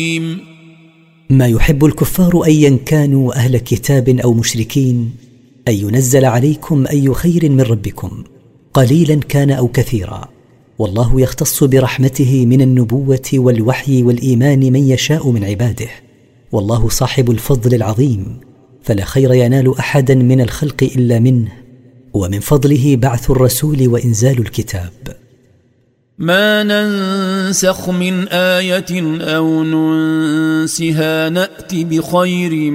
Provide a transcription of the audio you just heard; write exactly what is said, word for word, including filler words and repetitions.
ما يحب الكفار أيا كانوا أهل كتاب أو مشركين أن ينزل عليكم أي خير من ربكم قليلا كان أو كثيرا، والله يختص برحمته من النبوة والوحي والإيمان من يشاء من عباده، والله صاحب الفضل العظيم، فلا خير ينال أحدا من الخلق إلا منه، ومن فضله بعث الرسول وإنزال الكتاب. ما ننسخ من آية أو ننسها نأت بخير